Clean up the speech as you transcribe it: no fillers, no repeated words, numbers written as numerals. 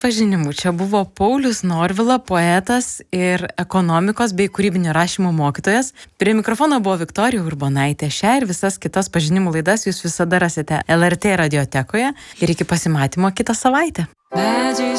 pažinimų. Čia buvo Paulius Norvila, poetas ir ekonomikos bei kūrybinio rašymo mokytojas. Prie mikrofono buvo Viktorija Urbonaitė. Šią ir visas kitas pažinimų laidas jūs visada rasite LRT radiotekoje ir iki pasimatymo kitą savaitę.